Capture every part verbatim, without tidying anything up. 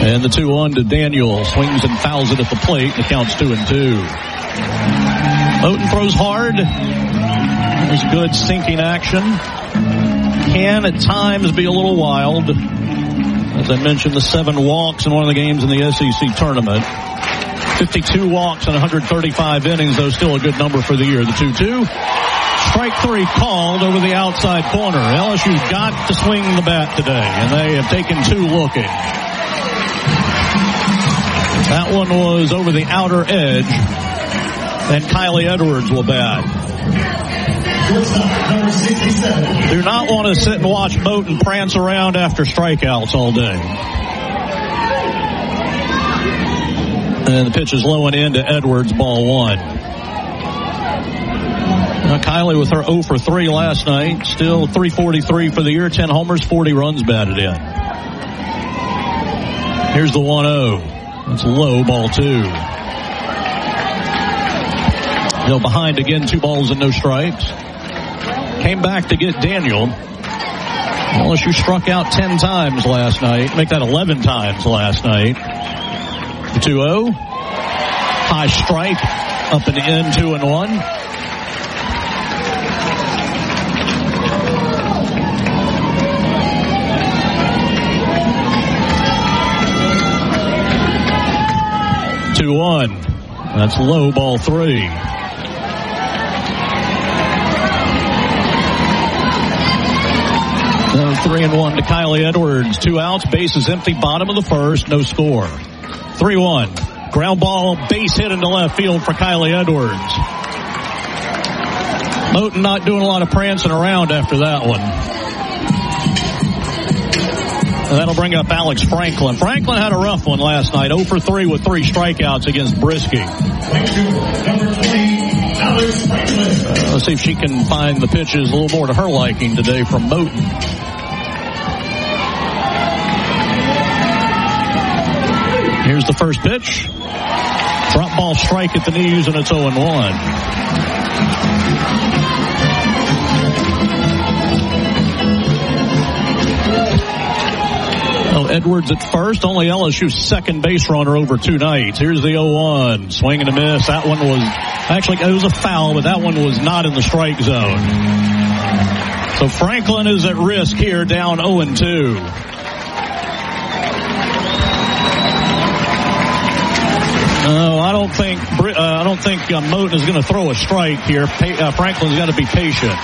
And the two one to Daniel. Swings and fouls it at the plate. The count's two and two. Moten throws hard. There's good sinking action. Can at times be a little wild. As I mentioned, the seven walks in one of the games in the S E C tournament. fifty-two walks in one hundred thirty-five innings, though still a good number for the year. The two two. Strike three called over the outside corner. L S U's got to swing the bat today, and they have taken two looking. That one was over the outer edge, and Kylie Edwards will bat. Do not want to sit and watch Moten prance around after strikeouts all day. And the pitch is low and in to Edwards, ball one. Now, Kylie with her oh for three last night, still three forty-three for the year, ten homers, forty runs batted in. Here's the one oh. That's low, ball two. Hill behind again, two balls and no strikes. Came back to get Daniel. L S U struck out ten times last night. Make that eleven times last night. The two oh. High strike. Up and in, two and one. two one. That's low, ball three. Uh, three and one to Kylie Edwards. Two outs, bases empty, bottom of the first, no score. three one. Ground ball, base hit into left field for Kylie Edwards. Moten not doing a lot of prancing around after that one. And that'll bring up Alex Franklin. Franklin had a rough one last night. oh for three with three strikeouts against Brisky. Uh, let's see if she can find the pitches a little more to her liking today from Moten. Here's the first pitch. Drop ball strike at the knees, and it's oh and one. Well, Edwards at first, only L S U's second base runner over two nights. Here's the oh one. Swing and a miss. That one was, actually, it was a foul, but that one was not in the strike zone. So Franklin is at risk here, down oh and two. No, I don't think uh, I don't think uh, Moten is going to throw a strike here. Pa- uh, Franklin's got to be patient.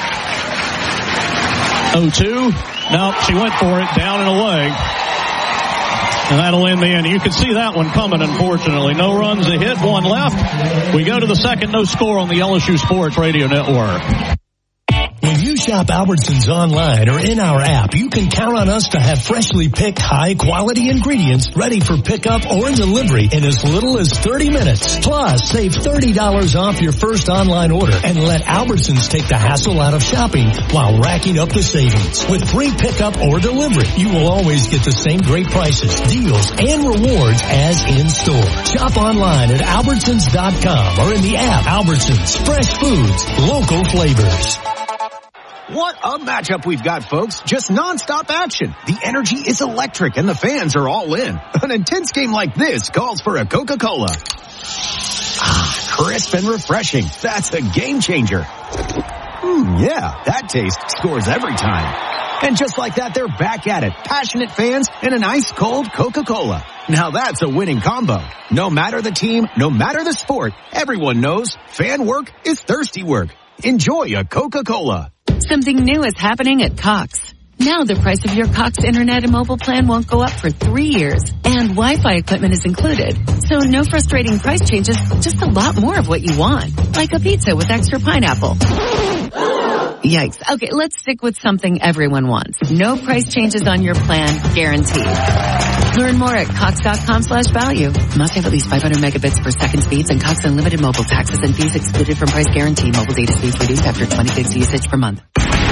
oh two. No, she went for it, down and away. And that'll end the inning. You can see that one coming, unfortunately. No runs, a hit, one left. We go to the second, no score on the L S U Sports Radio Network. When you shop Albertsons online or in our app, you can count on us to have freshly picked high-quality ingredients ready for pickup or delivery in as little as thirty minutes. Plus, save thirty dollars off your first online order and let Albertsons take the hassle out of shopping while racking up the savings. With free pickup or delivery, you will always get the same great prices, deals, and rewards as in-store. Shop online at Albertsons dot com or in the app. Albertsons, fresh foods, local flavors. What a matchup we've got, folks. Just nonstop action. The energy is electric and the fans are all in. An intense game like this calls for a Coca-Cola. Ah, crisp and refreshing. That's a game changer. Hmm, yeah, that taste scores every time. And just like that, they're back at it. Passionate fans and an ice-cold Coca-Cola. Now that's a winning combo. No matter the team, no matter the sport, everyone knows fan work is thirsty work. Enjoy a Coca-Cola. Something new is happening at Cox. Now the price of your Cox internet and mobile plan won't go up for three years. And Wi-Fi equipment is included. So no frustrating price changes, just a lot more of what you want. Like a pizza with extra pineapple. Yikes. Okay, let's stick with something everyone wants. No price changes on your plan, guaranteed. Learn more at Cox.com slash value. Must have at least five hundred megabits per second speeds and Cox Unlimited mobile taxes and fees excluded from price guarantee. Mobile data speeds reduced after twenty gigs usage per month.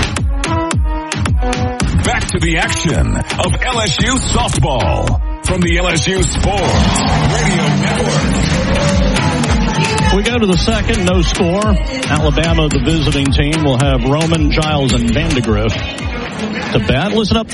Back to the action of L S U softball from the L S U Sports Radio Network. We go to the second, no score. Alabama, the visiting team, will have Roman, Giles, and Vandegrift to bat. Listen up.